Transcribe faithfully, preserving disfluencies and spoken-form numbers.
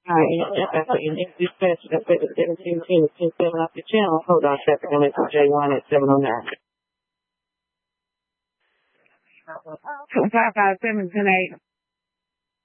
All right, yeah, that's what you need to dispatch. That's at seventeen ten, ten seven off the channel. Hold on, traffic. I'm at J one at seven oh nine. Five five seven ten eight.